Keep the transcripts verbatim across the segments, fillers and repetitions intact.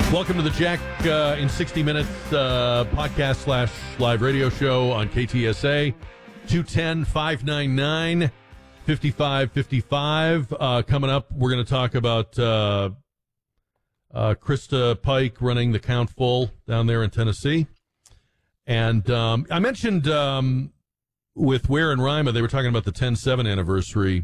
Welcome to the Jack uh, in sixty minutes uh, podcast slash live radio show on K T S A. two one zero, five nine nine, five five five five. Uh, coming up, we're going to talk about uh, uh, Krista Pike running the Count Full down there in Tennessee. And um, I mentioned um, with Ware and Rima, they were talking about the ten seven anniversary.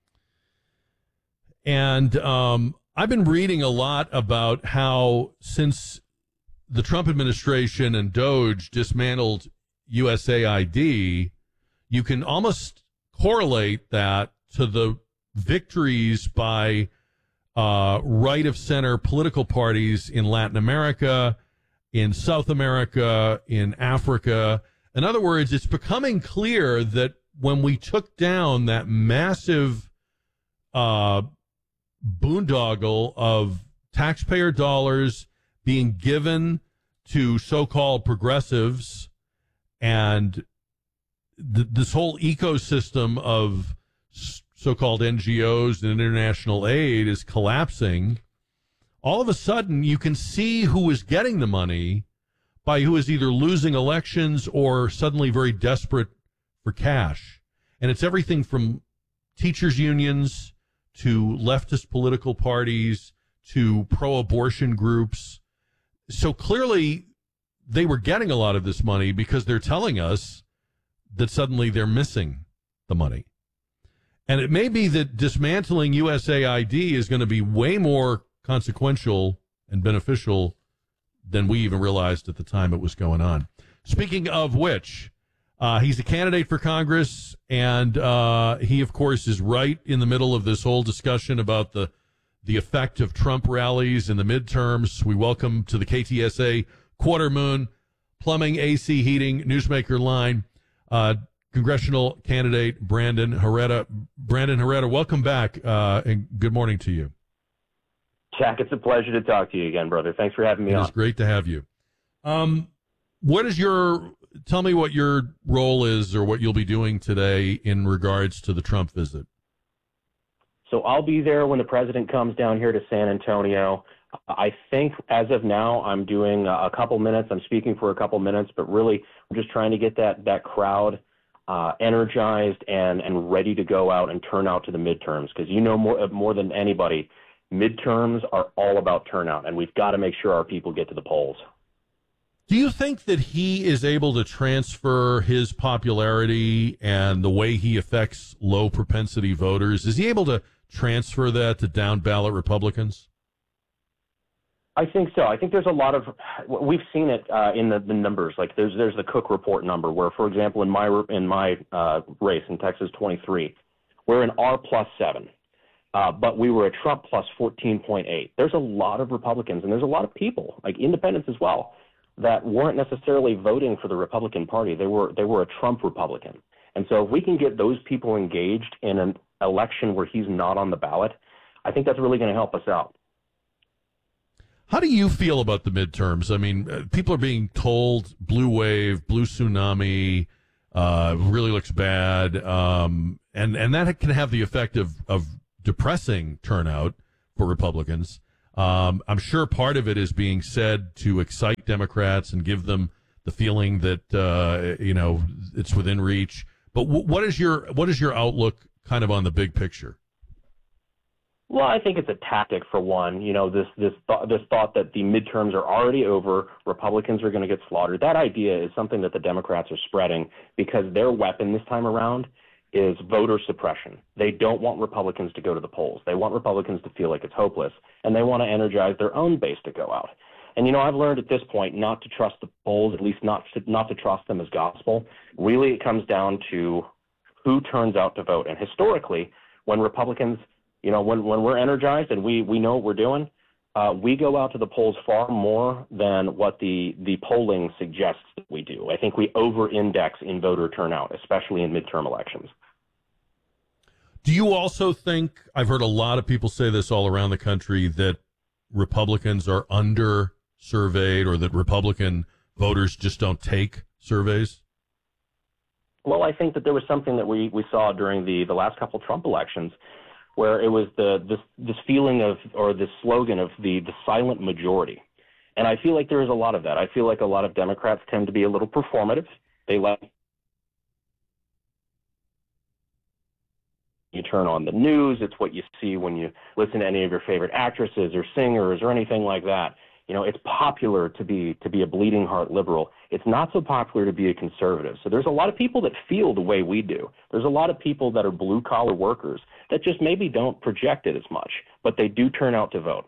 And um, I've been reading a lot about how since the Trump administration and Doge dismantled U S A I D, you can almost correlate that to the victories by uh, right-of-center political parties in Latin America, in South America, in Africa. In other words, it's becoming clear that when we took down that massive uh boondoggle of taxpayer dollars being given to so-called progressives and th- this whole ecosystem of so-called N G Os and international aid is collapsing, all of a sudden you can see who is getting the money by who is either losing elections or suddenly very desperate for cash. And it's everything from teachers' unions to leftist political parties, to pro-abortion groups. So clearly they were getting a lot of this money because they're telling us that suddenly they're missing the money. And it may be that dismantling U S A I D is going to be way more consequential and beneficial than we even realized at the time it was going on. Speaking of which, Uh, he's a candidate for Congress, and uh, he, of course, is right in the middle of this whole discussion about the the effect of Trump rallies in the midterms. We welcome to the K T S A Quarter Moon Plumbing, A C Heating, Newsmaker line, uh, congressional candidate Brandon Herrera. Brandon Herrera, welcome back, uh, and good morning to you. Jack, it's a pleasure to talk to you again, brother. Thanks for having me it on. It's great to have you. Um, what is your... Tell me what your role is or what you'll be doing today in regards to the Trump visit. So I'll be there when the president comes down here to San Antonio. I think as of now, I'm doing a couple minutes. I'm speaking for a couple minutes, but really I'm just trying to get that, that crowd uh, energized and, and ready to go out and turn out to the midterms. Because you know more, more than anybody, midterms are all about turnout, and we've got to make sure our people get to the polls. Do you think that he is able to transfer his popularity and the way he affects low propensity voters? Is he able to transfer that to down ballot Republicans? I think so. I think there's a lot of, we've seen it uh, in the, the numbers. Like there's there's the Cook report number where, for example, in my in my uh, race in Texas twenty-three, we're an R plus seven, uh, but we were a Trump plus fourteen point eight. There's a lot of Republicans and there's a lot of people, like independents as well, that weren't necessarily voting for the Republican Party. They were they were a Trump Republican. And so if we can get those people engaged in an election where he's not on the ballot, I think that's really going to help us out. How do you feel about the midterms? I mean, uh, people are being told blue wave, blue tsunami, uh, really looks bad. Um, and, and that can have the effect of, of depressing turnout for Republicans. Um, I'm sure part of it is being said to excite Democrats and give them the feeling that, uh, you know, it's within reach. But w- what is your, what is your outlook kind of on the big picture? Well, I think it's a tactic for one. You know, this this th- this thought that the midterms are already over, Republicans are going to get slaughtered. That idea is something that the Democrats are spreading because their weapon this time around is voter suppression. They don't want Republicans to go to the polls. They want Republicans to feel like it's hopeless, and they want to energize their own base to go out. And, you know, I've learned at this point not to trust the polls, at least not to, not to trust them as gospel. Really, it comes down to who turns out to vote. And historically, when Republicans, you know, when, when we're energized and we, we know what we're doing, uh, we go out to the polls far more than what the, the polling suggests that we do. I think we over-index in voter turnout, especially in midterm elections. Do you also think, I've heard a lot of people say this all around the country, that Republicans are under-surveyed or that Republican voters just don't take surveys? Well, I think that there was something that we, we saw during the, the last couple Trump elections where it was the this this feeling of, or this slogan of the, the silent majority. And I feel like there is a lot of that. I feel like a lot of Democrats tend to be a little performative. They like you turn on the news. It's what you see when you listen to any of your favorite actresses or singers or anything like that. You know, it's popular to be to be a bleeding heart liberal. It's not so popular to be a conservative. So there's a lot of people that feel the way we do. There's a lot of people that are blue collar workers that just maybe don't project it as much, but they do turn out to vote.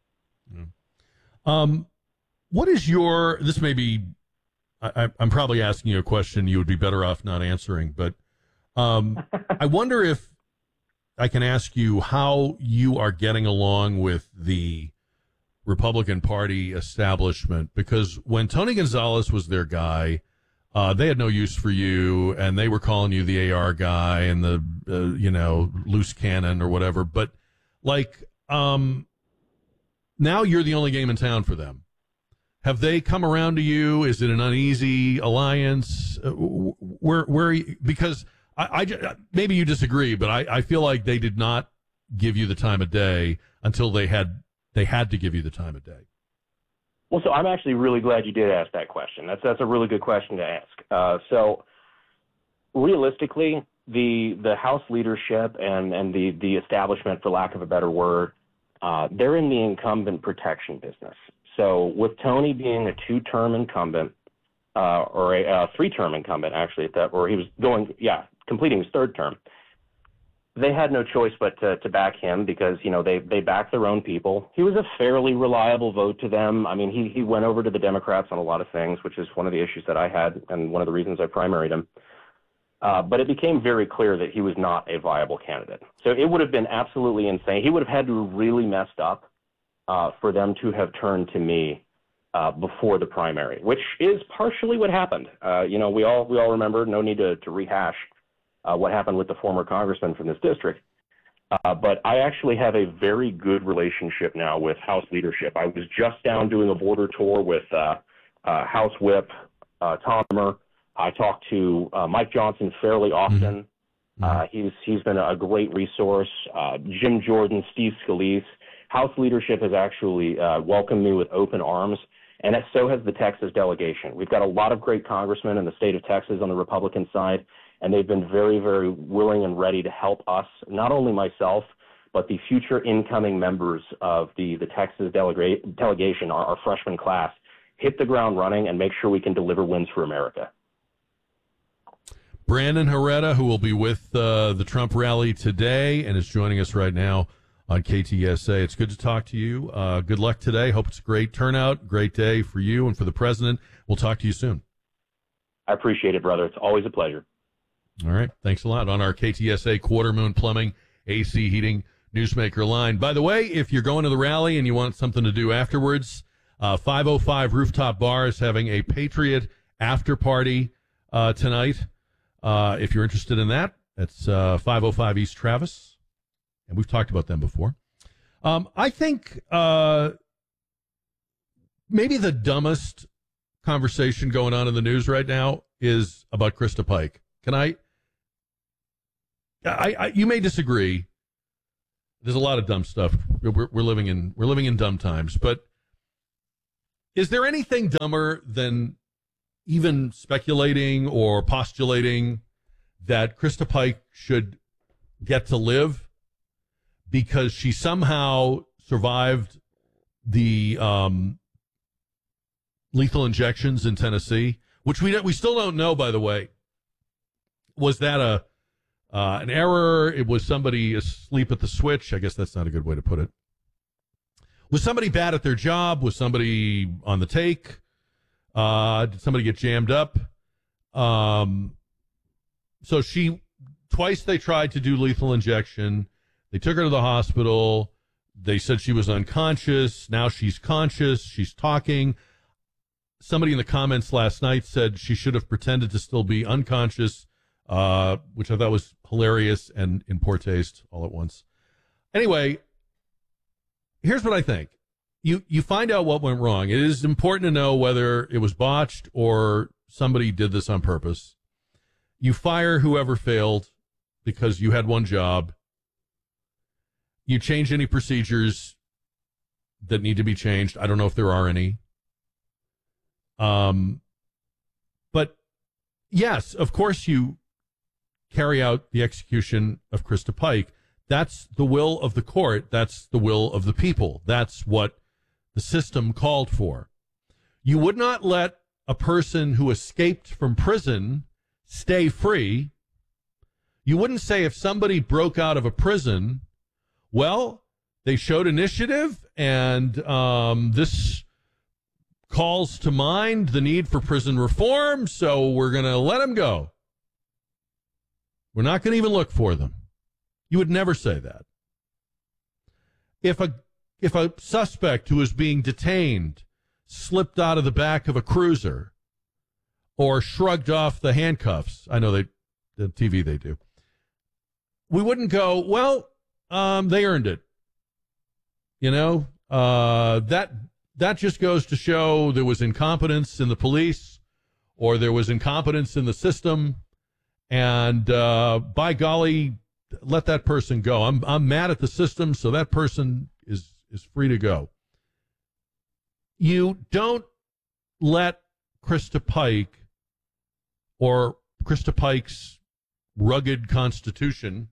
Um, what is your? This may be. I, I'm probably asking you a question you would be better off not answering, but um, I wonder if I can ask you how you are getting along with the Republican Party establishment, because when Tony Gonzalez was their guy, uh, they had no use for you, and they were calling you the A R guy and the, uh, you know, loose cannon or whatever. But, like, um, now you're the only game in town for them. Have they come around to you? Is it an uneasy alliance? Uh, where, where, because I, I, maybe you disagree, but I, I feel like they did not give you the time of day until they had they had to give you the time of day. Well, so I'm actually really glad you did ask that question. That's that's a really good question to ask. Uh, so realistically, the the House leadership and, and the, the establishment, for lack of a better word, uh, they're in the incumbent protection business. So with Tony being a two-term incumbent, uh, or a, a three-term incumbent, actually, at that, or he was going, yeah, completing his third term, they had no choice but to, to back him because, you know, they, they backed their own people. He was a fairly reliable vote to them. I mean, he, he went over to the Democrats on a lot of things, which is one of the issues that I had and one of the reasons I primaried him. Uh, but it became very clear that he was not a viable candidate. So it would have been absolutely insane. He would have had to have really messed up uh, for them to have turned to me uh, before the primary, which is partially what happened. Uh, you know, we all we all remember, no need to, to rehash uh, what happened with the former congressman from this district. Uh, but I actually have a very good relationship now with House leadership. I was just down doing a border tour with uh, uh, House Whip uh, Tom Emmer. I talk to uh, Mike Johnson fairly often. Mm-hmm. Uh, he's he's been a great resource. Uh, Jim Jordan, Steve Scalise. House leadership has actually uh, welcomed me with open arms, and so has the Texas delegation. We've got a lot of great congressmen in the state of Texas on the Republican side, and they've been very, very willing and ready to help us, not only myself, but the future incoming members of the, the Texas delega- delegation, our, our freshman class, hit the ground running and make sure we can deliver wins for America. Brandon Herrera, who will be with uh, the Trump rally today and is joining us right now on K T S A. It's good to talk to you. Uh, good luck today. Hope it's a great turnout, great day for you and for the president. We'll talk to you soon. I appreciate it, brother. It's always a pleasure. All right. Thanks a lot. On our K T S A Quarter Moon Plumbing, A C Heating, Newsmaker line. By the way, if you're going to the rally and you want something to do afterwards, uh, five oh five Rooftop Bar is having a Patriot after party uh, tonight. Uh, if you're interested in that, it's uh, five oh five East Travis. And we've talked about them before. Um, I think uh, maybe the dumbest conversation going on in the news right now is about Krista Pike. Can I, I, I you may disagree. There's a lot of dumb stuff. We're, we're living in we're living in dumb times. But is there anything dumber than even speculating or postulating that Krista Pike should get to live because she somehow survived the um, lethal injections in Tennessee, which we we still don't know, by the way. Was that a uh, an error? It was somebody asleep at the switch. I guess that's not a good way to put it. Was somebody bad at their job? Was somebody on the take? Uh, did somebody get jammed up? Um, so she, twice they tried to do lethal injection. They took her to the hospital. They said she was unconscious. Now she's conscious. She's talking. Somebody in the comments last night said she should have pretended to still be unconscious, uh, which I thought was hilarious and in poor taste all at once. Anyway, here's what I think. You you find out what went wrong. It is important to know whether it was botched or somebody did this on purpose. You fire whoever failed because you had one job. You change any procedures that need to be changed. I don't know if there are any. Um, but yes, of course you carry out the execution of Krista Pike. That's the will of the court. That's the will of the people. That's what the system called for. You would not let a person who escaped from prison stay free. You wouldn't say if somebody broke out of a prison, well, they showed initiative and um, this calls to mind the need for prison reform, so we're going to let them go. We're not going to even look for them. You would never say that. If a if a suspect who is being detained slipped out of the back of a cruiser or shrugged off the handcuffs, I know they, the T V they do, we wouldn't go, well, um, they earned it. You know, uh, that that just goes to show there was incompetence in the police or there was incompetence in the system. And uh, by golly, let that person go. I'm I'm mad at the system, so that person is is free to go. You don't let Krista Pike or Krista Pike's rugged constitution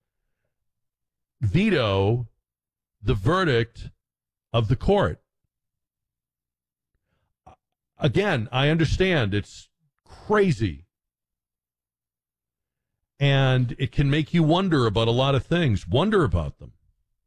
veto the verdict of the court. Again, I understand it's crazy. And it can make you wonder about a lot of things. Wonder about them.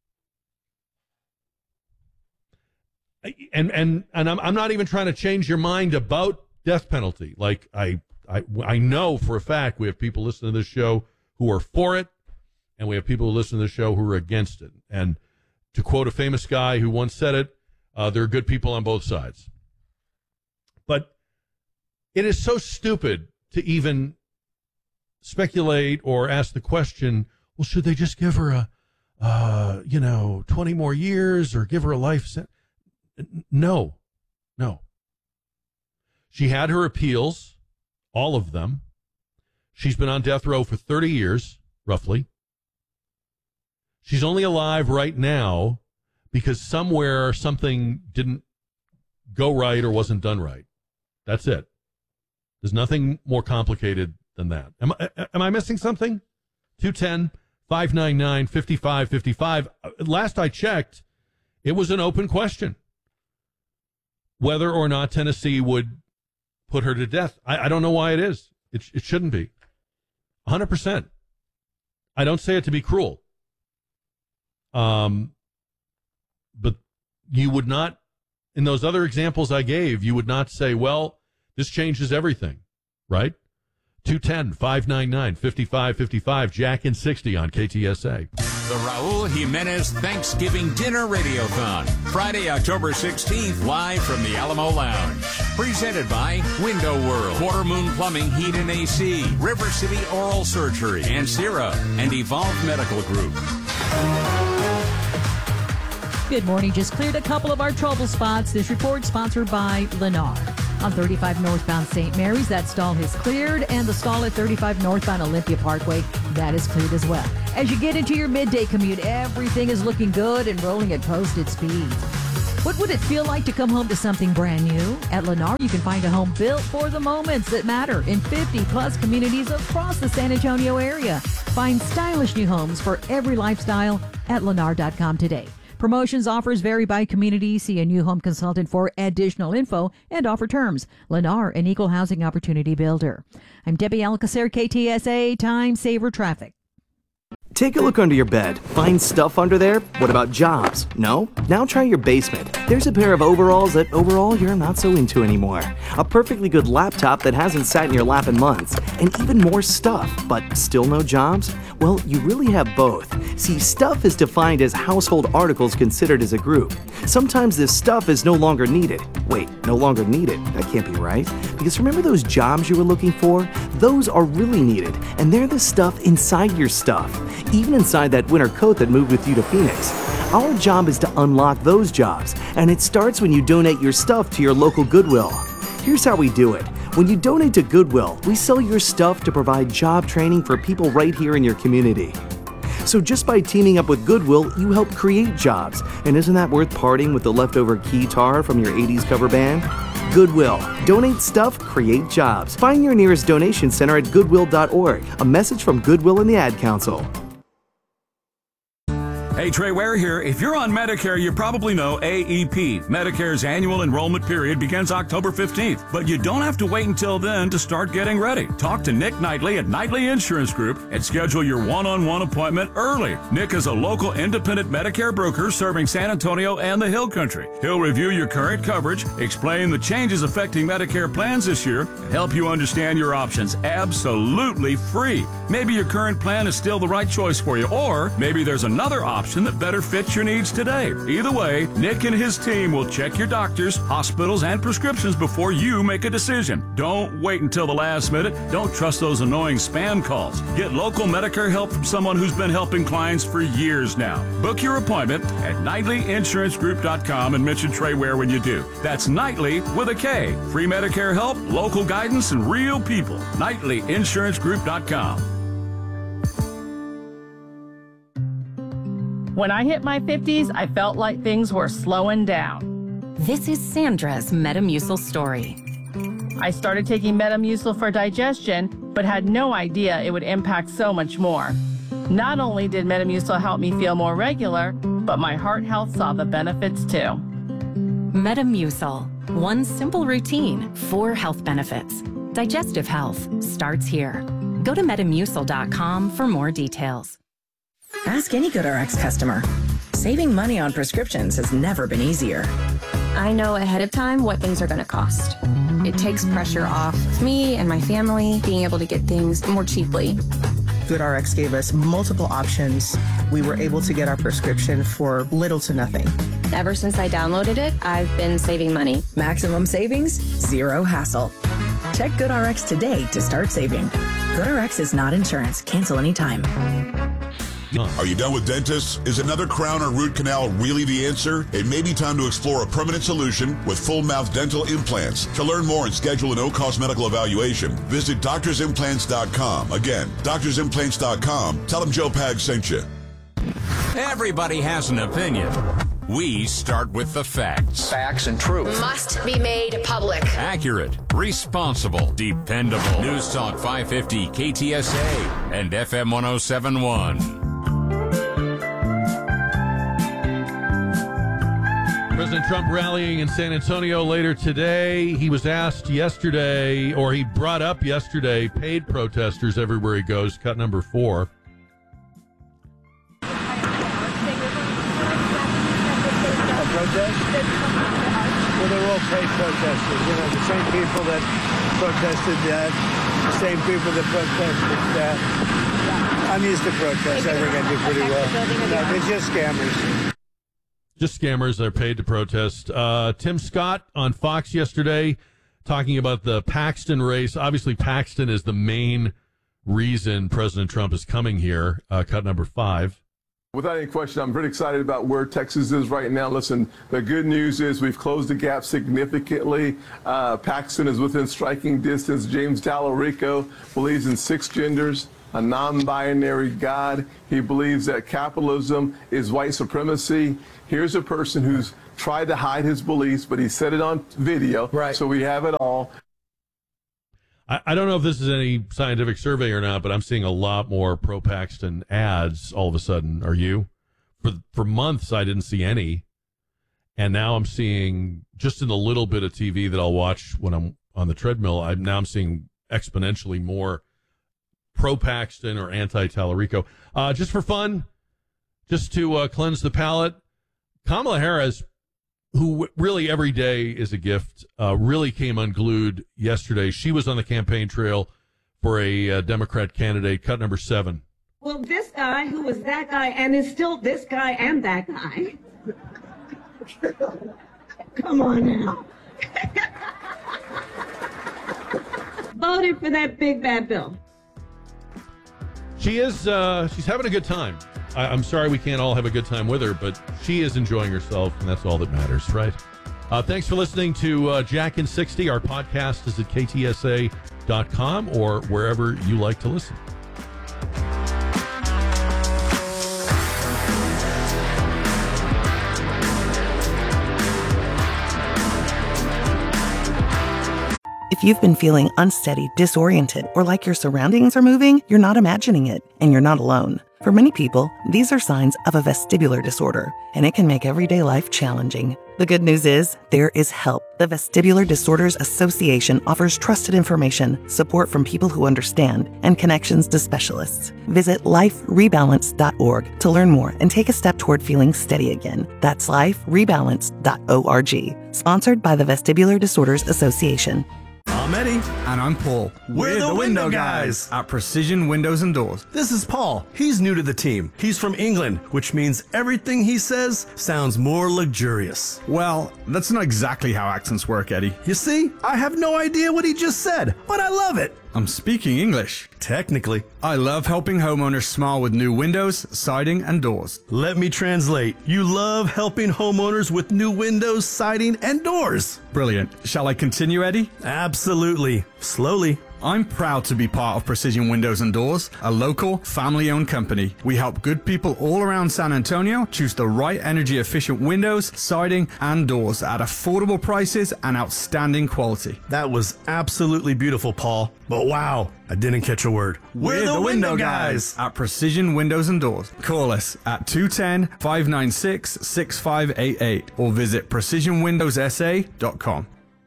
And and and I'm I'm not even trying to change your mind about death penalty. Like I I I know for a fact we have people listening to this show who are for it, and we have people who listen to the show who are against it. And to quote a famous guy who once said it, uh, there are good people on both sides. But it is so stupid to even speculate or ask the question, well, should they just give her a, uh, you know, twenty more years or give her a life sentence? No, no. She had her appeals, all of them. She's been on death row for thirty years, roughly. She's only alive right now because somewhere something didn't go right or wasn't done right. That's it. There's nothing more complicated than that. Am I, am I missing something? two one zero, five nine nine, five five five five. Last I checked, it was an open question whether or not Tennessee would put her to death. I, I don't know why it is. It, it shouldn't be. one hundred percent. I don't say it to be cruel. Um, but you would not, in those other examples I gave, you would not say, well, this changes everything, right? two one zero, five nine nine, five five five five, Jack in sixty on K T S A. The Raul Jimenez Thanksgiving Dinner Radiothon, Friday, October sixteenth, live from the Alamo Lounge. Presented by Window World, Quarter Moon Plumbing, Heat and A C, River City Oral Surgery, Ancira, and Evolve Medical Group. Good morning. Just cleared a couple of our trouble spots. This report sponsored by Lennar. On thirty-five northbound Saint Mary's, that stall has cleared, and the stall at thirty-five northbound Olympia Parkway, that is cleared as well. As you get into your midday commute, everything is looking good and rolling at posted speeds. What would it feel like to come home to something brand new? At Lennar, you can find a home built for the moments that matter in fifty plus communities across the San Antonio area. Find stylish new homes for every lifestyle at lennar dot com today. Promotions, offers vary by community. See a new home consultant for additional info and offer terms. Lennar, an equal housing opportunity builder. I'm Debbie Alcacer, K T S A, Time Saver Traffic. Take a look under your bed. Find stuff under there? What about jobs? No? Now try your basement. There's a pair of overalls that overall you're not so into anymore. A perfectly good laptop that hasn't sat in your lap in months. And even more stuff, but still no jobs? Well, you really have both. See, stuff is defined as household articles considered as a group. Sometimes this stuff is no longer needed. Wait, no longer needed? That can't be right. Because remember those jobs you were looking for? Those are really needed, and they're the stuff inside your stuff. Even inside that winter coat that moved with you to Phoenix. Our job is to unlock those jobs, and it starts when you donate your stuff to your local Goodwill. Here's how we do it. When you donate to Goodwill, we sell your stuff to provide job training for people right here in your community. So just by teaming up with Goodwill, you help create jobs. And isn't that worth parting with the leftover keytar from your eighties cover band? Goodwill. Donate stuff, create jobs. Find your nearest donation center at goodwill dot org. A message from Goodwill and the Ad Council. Hey, Trey Ware here. If you're on Medicare, you probably know A E P. Medicare's annual enrollment period begins October fifteenth, but you don't have to wait until then to start getting ready. Talk to Nick Knightley at Knightley Insurance Group and schedule your one-on-one appointment early. Nick is a local independent Medicare broker serving San Antonio and the Hill Country. He'll review your current coverage, explain the changes affecting Medicare plans this year, and help you understand your options absolutely free. Maybe your current plan is still the right choice for you, or maybe there's another option that better fits your needs today. Either way, Nick and his team will check your doctors, hospitals, and prescriptions before you make a decision. Don't wait until the last minute. Don't trust those annoying spam calls. Get local Medicare help from someone who's been helping clients for years now. Book your appointment at Knightley Insurance Group dot com and mention Trey Ware when you do. That's Knightley with a K. Free Medicare help, local guidance, and real people. Knightley Insurance Group dot com. When I hit my fifties, I felt like things were slowing down. This is Sandra's Metamucil story. I started taking Metamucil for digestion, but had no idea it would impact so much more. Not only did Metamucil help me feel more regular, but my heart health saw the benefits too. Metamucil. One simple routine, four health benefits. Digestive health starts here. Go to metamucil dot com for more details. Ask any GoodRx customer. Saving money on prescriptions has never been easier. I know ahead of time what things are going to cost. It takes pressure off me and my family being able to get things more cheaply. GoodRx gave us multiple options. We were able to get our prescription for little to nothing. Ever since I downloaded it, I've been saving money. Maximum savings, zero hassle. Check GoodRx today to start saving. GoodRx is not insurance. Cancel anytime. Are you done with dentists? Is another crown or root canal really the answer? It may be time to explore a permanent solution with full mouth dental implants. To learn more and schedule a no-cost medical evaluation, visit doctors implants dot com. Again, doctors implants dot com. Tell them Joe Pag sent you. Everybody has an opinion. We start with the facts. Facts and truth. Must be made public. Accurate, responsible, dependable. News Talk five fifty K T S A and F M one oh seven point one. President Trump rallying in San Antonio later today. He was asked yesterday, or he brought up yesterday, paid protesters everywhere he goes. Cut number four. A protest? Well, they're all paid protesters. You know, the same people that protested that, the same people that protested that. I'm used to protests. I think I do pretty well. No, they're just scammers. Just scammers. They're paid to protest. Uh, Tim Scott on Fox yesterday talking about the Paxton race. Obviously, Paxton is the main reason President Trump is coming here. Uh, cut number five. Without any question, I'm pretty excited about where Texas is right now. Listen, the good news is we've closed the gap significantly. Uh, Paxton is within striking distance. James Tallarico believes in six genders, a non-binary God. He believes that capitalism is white supremacy. Here's a person who's tried to hide his beliefs, but he said it on video, right? So we have it all. I, I don't know if this is any scientific survey or not, but I'm seeing a lot more pro-Paxton ads all of a sudden. Are you? For for months, I didn't see any. And now I'm seeing, just in the little bit of T V that I'll watch when I'm on the treadmill, I'm now I'm seeing exponentially more pro-Paxton or anti-Tallarico. Uh, just for fun, just to uh, cleanse the palate, Kamala Harris, who really every day is a gift, uh, really came unglued yesterday. She was on the campaign trail for a uh, Democrat candidate. Cut number seven. Well, this guy who was that guy and is still this guy and that guy. Come on now. Voted for that big bad bill. She is, uh, she's having a good time. I, I'm sorry we can't all have a good time with her, but she is enjoying herself, and that's all that matters, right? Uh, thanks for listening to uh, Jack in sixty. Our podcast is at K T S A dot com or wherever you like to listen. If you've been feeling unsteady, disoriented, or like your surroundings are moving, you're not imagining it, and you're not alone. For many people, these are signs of a vestibular disorder, and it can make everyday life challenging. The good news is, there is help. The Vestibular Disorders Association offers trusted information, support from people who understand, and connections to specialists. Visit life rebalance dot org to learn more and take a step toward feeling steady again. That's life rebalance dot org. Sponsored by the Vestibular Disorders Association. I'm Eddie. And I'm Paul. We're, We're the, the Window, window guys. At Precision Windows and Doors. This is Paul. He's new to the team. He's from England, which means everything he says sounds more luxurious. Well, that's not exactly how accents work, Eddie. You see, I have no idea what he just said, but I love it. I'm speaking English. Technically. I love helping homeowners smile with new windows, siding, and doors. Let me translate. You love helping homeowners with new windows, siding, and doors. Brilliant. Shall I continue, Eddie? Absolutely. Slowly. I'm proud to be part of Precision Windows and Doors, a local, family-owned company. We help good people all around San Antonio choose the right energy-efficient windows, siding, and doors at affordable prices and outstanding quality. That was absolutely beautiful, Paul. But wow, I didn't catch a word. We're, We're the, the window, window guys. guys at Precision Windows and Doors. Call us at two one zero, five nine six, six five eight eight or visit precision windows s a dot com.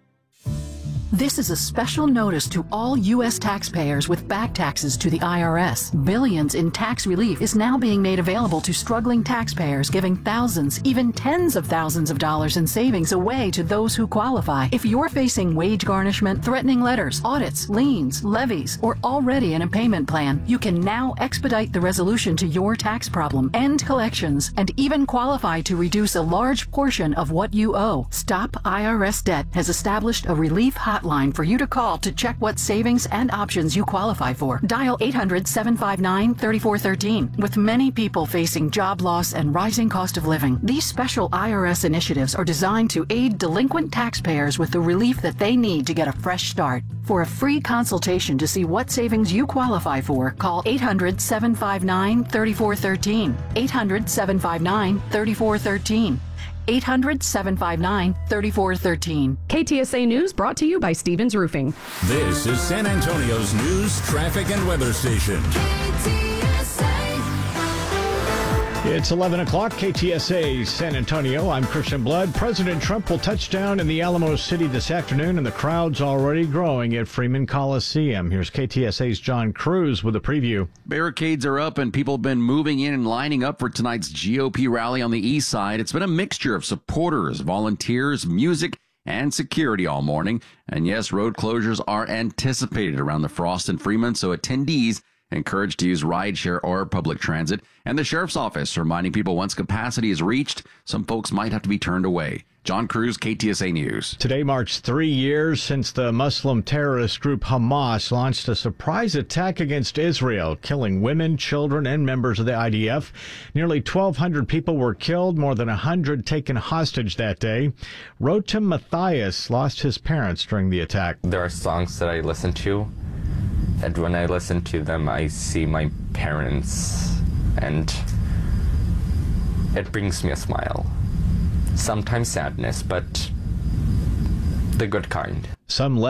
This is a special notice to all U S taxpayers with back taxes to the I R S. Billions in tax relief is now being made available to struggling taxpayers, giving thousands, even tens of thousands of dollars in savings away to those who qualify. If you're facing wage garnishment, threatening letters, audits, liens, levies, or already in a payment plan, you can now expedite the resolution to your tax problem, end collections, and even qualify to reduce a large portion of what you owe. Stop I R S Debt has established a relief hotline for you to call to check what savings and options you qualify for. Dial eight hundred, seven five nine, three four one three. With many people facing job loss and rising cost of living, these special I R S initiatives are designed to aid delinquent taxpayers with the relief that they need to get a fresh start. For a free consultation to see what savings you qualify for, call eight hundred, seven five nine, three four one three. eight hundred, seven five nine, three four one three. eight hundred, seven five nine, three four one three. K T S A News brought to you by Stevens Roofing. This is San Antonio's news, traffic, and weather station. K T S A. It's eleven o'clock, K T S A San Antonio. I'm Christian Blood. President Trump will touch down in the Alamo City this afternoon, and the crowd's already growing at Freeman Coliseum. Here's K T S A's John Cruz with a preview. Barricades are up, and people have been moving in and lining up for tonight's G O P rally on the east side. It's been a mixture of supporters, volunteers, music, and security all morning. And yes, road closures are anticipated around the Frost and Freeman, so attendees encouraged to use rideshare or public transit. And the sheriff's office reminding people once capacity is reached, some folks might have to be turned away. John Cruz, K T S A News. Today marks three years since the Muslim terrorist group Hamas launched a surprise attack against Israel, killing women, children, and members of the I D F. Nearly twelve hundred people were killed, more than one hundred taken hostage that day. Rotem Matthias lost his parents during the attack. There are songs that I listen to, and when I listen to them, I see my parents, and it brings me a smile. Sometimes sadness, but the good kind. Some